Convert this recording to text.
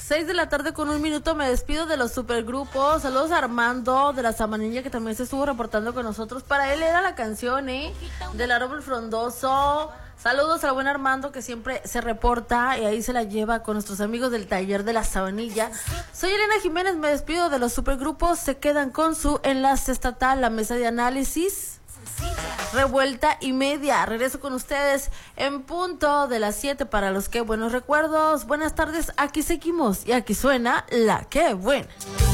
6:01 me despido de los supergrupos. Saludos a Armando de la Samanilla, que también se estuvo reportando con nosotros. Para él era la canción, del árbol frondoso. Saludos al buen Armando, que siempre se reporta y ahí se la lleva con nuestros amigos del taller de la Sabanilla. Soy Elena Jiménez, me despido de los supergrupos. Se quedan con su enlace estatal, la mesa de análisis revuelta y media. Regreso con ustedes en punto de las 7 para los que buenos recuerdos. Buenas tardes, aquí seguimos y aquí suena la que buena.